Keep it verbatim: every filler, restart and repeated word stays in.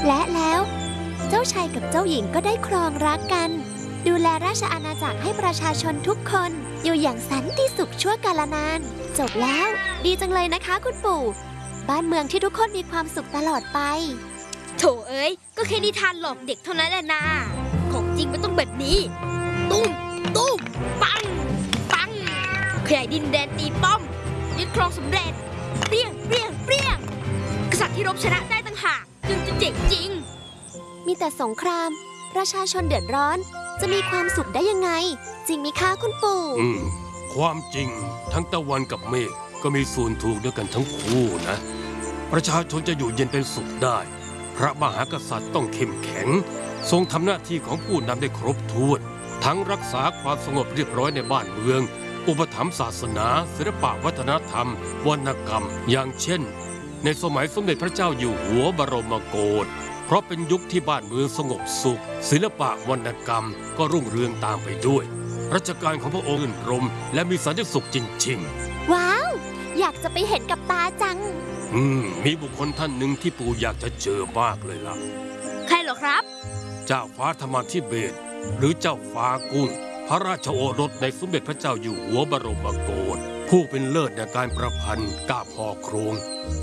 และแล้วเจ้าชายกับเจ้าหญิงก็ได้ครองรักกันดูแลราชอาณาจักรให้ประชาชนทุกคนอยู่อย่างสันติสุขชั่วกาลนานจบแล้วดีจังเลยนะคะคุณปู่บ้านเมืองที่ทุกคนมีความสุขตลอดไปโถเอ้ยก็แค่นิทานหลอกเด็กเท่านั้นแหละนะของจริงมันต้องแบบนี้ตุ้มตุ้มปังปังขยายดินแดนตีป้อมยึดครองสำเร็จเปรี้ยงเปรี้ยงเปรี้ยงกษัตริย์ที่รบชนะได้ต่างหากจึงจะเจ๋งจริงมีแต่สงครามประชาชนเดือดร้อนจะมีความสุขได้ยังไงจริงไหมคะคุณปู่อืมความจริงทั้งตะวันกับเมฆก็มีส่วนถูกด้วยกันทั้งคู่นะประชาชนจะอยู่เย็นเป็นสุขได้พระมหากษัตริย์ต้องเข้มแข็งทรงทำหน้าที่ของผู้นำได้ครบถ้วนทั้งรักษาความสงบเรียบร้อยในบ้านเมืองอุปถัมภ์ศาสนาศิลปวัฒนธรรมวรรณกรรมอย่างเช่นในสมัยสมเด็จพระเจ้าอยู่หัวบรมโกศเพราะเป็นยุคที่บ้านเมืองสงบสุขศิลปะวรรณกรรมก็รุ่งเรืองตามไปด้วยรัชกาลของพระองค์รื่นรมและมีสันติสุขจริงๆว้าวอยากจะไปเห็นกับตาจังอืมมีบุคคลท่านหนึ่งที่ปู่อยากจะเจอมากเลยล่ะใครเหรอครับเจ้าฟ้าธรรมธิเบศรหรือเจ้าฟ้ากุ้งพระราชโอรสในสมเด็จพระเจ้าอยู่หัวบรมโกศผู้เป็นเลิศในการประพันธ์กาบห่อโครง